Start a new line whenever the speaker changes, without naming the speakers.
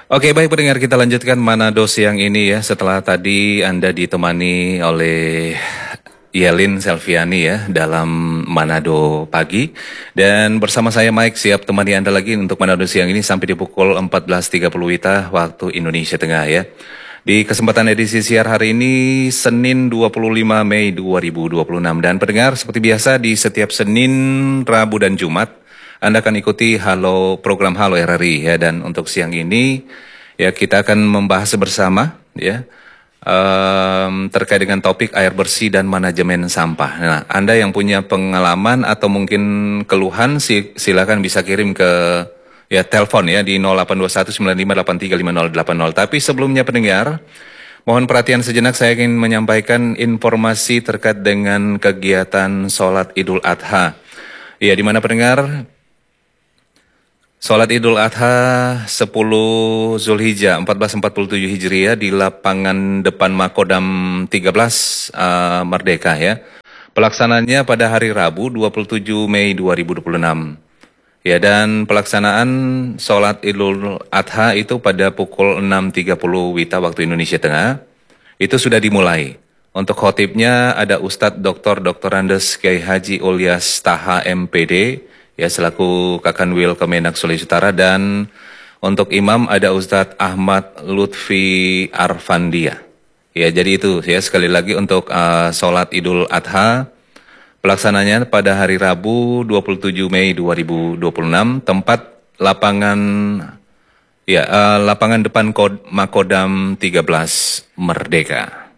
Oke, baik pendengar, kita lanjutkan Manado siang ini ya. Setelah tadi Anda ditemani oleh Yelin Selviani ya dalam Manado pagi. Dan bersama saya Mike siap temani Anda lagi untuk Manado siang ini sampai di pukul 14.30 WITA waktu Indonesia Tengah ya. Di kesempatan edisi siar hari ini Senin 25 Mei 2026. Dan pendengar seperti biasa di setiap Senin, Rabu dan Jumat Anda akan ikuti program Halo RRI ya, dan untuk siang ini ya kita akan membahas bersama ya terkait dengan topik air bersih dan manajemen sampah. Nah, Anda yang punya pengalaman atau mungkin keluhan silakan bisa kirim ke ya telepon ya di 082195835080. Tapi sebelumnya pendengar, mohon perhatian sejenak, saya ingin menyampaikan informasi terkait dengan kegiatan sholat Idul Adha. Ya, di mana pendengar Sholat Idul Adha 10 Zulhijjah 1447 Hijriah di lapangan depan Makodam 13 Merdeka ya. Pelaksananya pada hari Rabu 27 Mei 2026. Ya, dan pelaksanaan sholat Idul Adha itu pada pukul 6.30 WITA waktu Indonesia Tengah. Itu sudah dimulai. Untuk khotibnya ada Ustadz Dr. Andes Kiai Haji Ulyas Taha MPD ya selaku Kakanwil Kemenak Sulawesi Utara, dan untuk imam ada Ustadz Ahmad Lutfi Arfandia. Ya, jadi itu ya sekali lagi untuk sholat Idul Adha pelaksananya pada hari Rabu 27 Mei 2026, tempat lapangan lapangan depan Makodam 13 Merdeka.